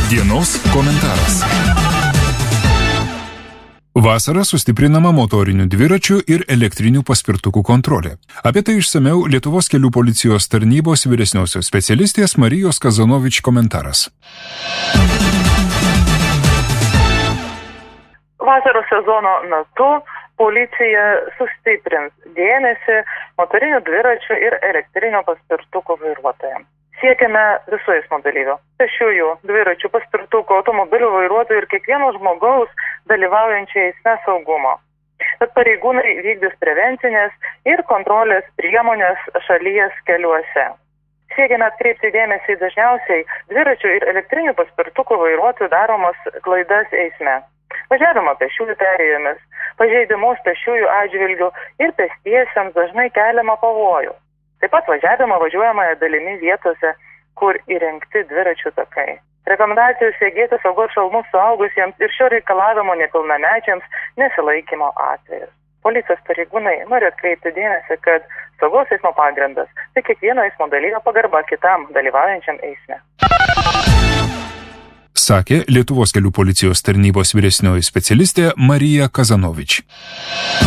Dienos komentaras. Vasarą sustiprinama motorinių dviračių ir elektrinių paspirtukų kontrolė. Apie tai išsamiau Lietuvos kelių policijos tarnybos vyresniosios specialistės Marijos Kazanovič komentaras. Vasaros sezono metu policija sustiprins dėmesį motorinių dviračių ir elektrinių paspirtukų vairuotojams. Siekiame visų eismo dalyvių, pėsčiųjų, dviračių, paspirtukų, automobilių vairuotojų ir kiekvieno žmogaus dalyvaujančių eisme saugumo. Tad pareigūnai vykdys prevencinės ir kontrolės priemonės šalies keliuose. Siekiame atkreipti dėmesį dažniausiai dviračių ir elektrinių paspirtukų vairuotojų daromas klaidas eisme. Važiavimą pėsčiųjų perėjomis, pažeidimus pėsčiųjų atžvilgių ir pėstiesiems dažnai keliama pavojų. Taip pat važiavimą važiuojamąją dalimi vietose, kur įrengti dviračių takai. Rekomendacijų segėti saugos šalmus suaugusiems ir šio reikalavimo nepilnamečiams nesilaikymo atvejus. Policijos pareigūnai nori atkreipti dėmesį, kad saugos eismo pagrindas tai kiekvieno eismo dalyvio pagarba kitam dalyvaujančiam eisme. Sakė Lietuvos kelių policijos tarnybos vyresnioji specialistė Marija Kazanovič.